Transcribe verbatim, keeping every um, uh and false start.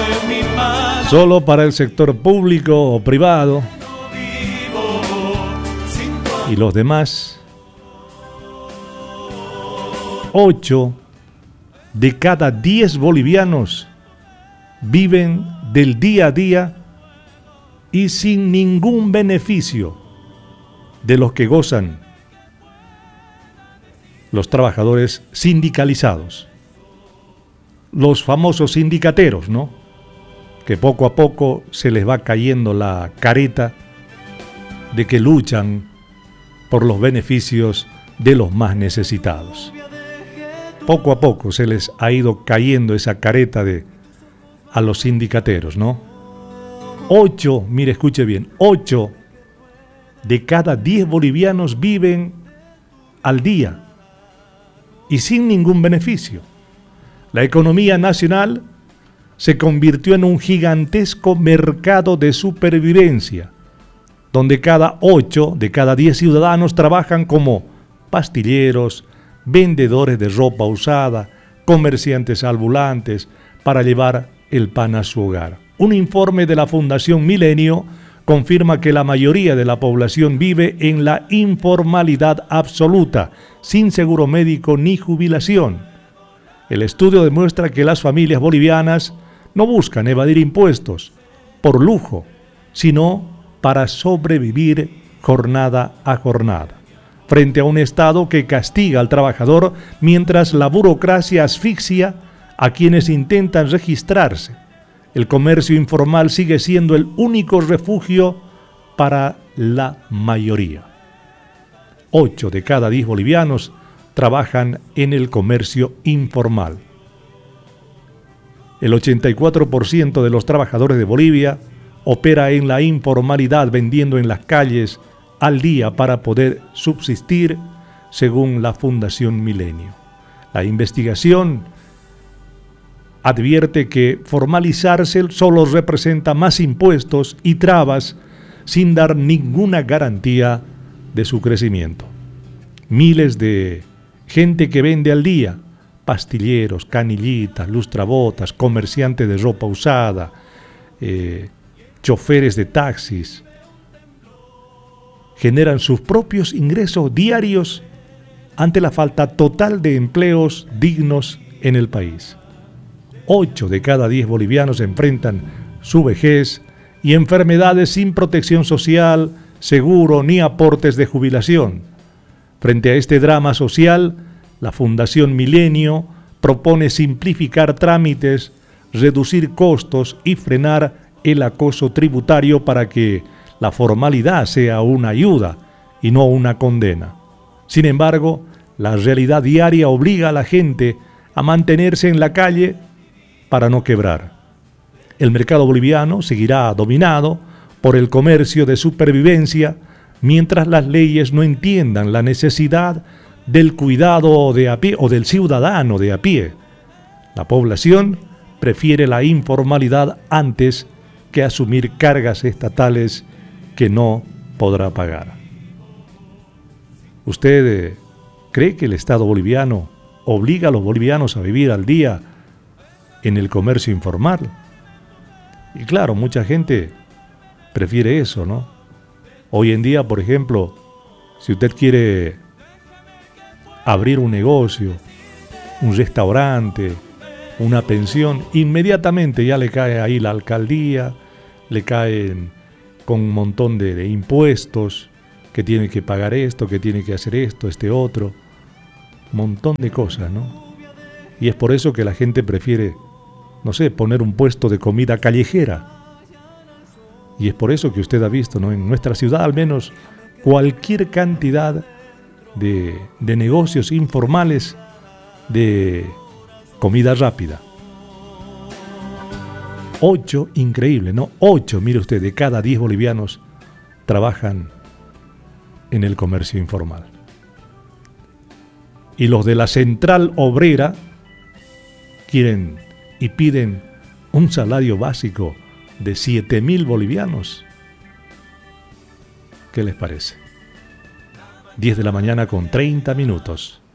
Solo para el sector público o privado. Y los demás, ocho de cada diez bolivianos viven del día a día y sin ningún beneficio de los que gozan los trabajadores sindicalizados, los famosos sindicateros, ¿no? Que poco a poco se les va cayendo la careta de que luchan por los beneficios de los más necesitados. Poco a poco se les ha ido cayendo esa careta de a los sindicateros, ¿no? Ocho, mire, escuche bien, ocho de cada diez bolivianos viven al día y sin ningún beneficio. La economía nacional se convirtió en un gigantesco mercado de supervivencia, donde cada ocho de cada diez ciudadanos trabajan como pastilleros, vendedores de ropa usada, comerciantes ambulantes, para llevar el pan a su hogar. Un informe de la Fundación Milenio confirma que la mayoría de la población vive en la informalidad absoluta, sin seguro médico ni jubilación. El estudio demuestra que las familias bolivianas no buscan evadir impuestos por lujo, sino para sobrevivir jornada a jornada, frente a un Estado que castiga al trabajador mientras la burocracia asfixia a quienes intentan registrarse. El comercio informal sigue siendo el único refugio para la mayoría. Ocho de cada diez bolivianos trabajan en el comercio informal. El ochenta y cuatro por ciento de los trabajadores de Bolivia opera en la informalidad, vendiendo en las calles al día para poder subsistir, según la Fundación Milenio. La investigación advierte que formalizarse solo representa más impuestos y trabas sin dar ninguna garantía de su crecimiento. Miles de gente que vende al día, pastilleros, canillitas, lustrabotas, comerciantes de ropa usada, eh, choferes de taxis, generan sus propios ingresos diarios ante la falta total de empleos dignos en el país. Ocho de cada diez bolivianos enfrentan su vejez y enfermedades sin protección social, seguro ni aportes de jubilación. Frente a este drama social, la Fundación Milenio propone simplificar trámites, reducir costos y frenar el acoso tributario para que la formalidad sea una ayuda y no una condena. Sin embargo, la realidad diaria obliga a la gente a mantenerse en la calle para no quebrar. El mercado boliviano seguirá dominado por el comercio de supervivencia mientras las leyes no entiendan la necesidad del cuidado de a pie o del ciudadano de a pie. La población prefiere la informalidad antes que asumir cargas estatales que no podrá pagar. ¿Usted eh, cree que el Estado boliviano obliga a los bolivianos a vivir al día en el comercio informal? Y claro, mucha gente prefiere eso, ¿no? Hoy en día, por ejemplo, si usted quiere abrir un negocio, un restaurante, una pensión, inmediatamente ya le cae ahí la alcaldía, le caen con un montón de, de impuestos, que tiene que pagar esto, que tiene que hacer esto, este otro, un montón de cosas, ¿no? Y es por eso que la gente prefiere, no sé, poner un puesto de comida callejera. Y es por eso que usted ha visto, ¿no?, en nuestra ciudad al menos, cualquier cantidad de, de negocios informales de comida rápida. Ocho, increíble, ¿no? Ocho, mire usted, de cada diez bolivianos trabajan en el comercio informal. Y los de la central obrera quieren y piden un salario básico de siete mil bolivianos. ¿Qué les parece? diez de la mañana con treinta minutos.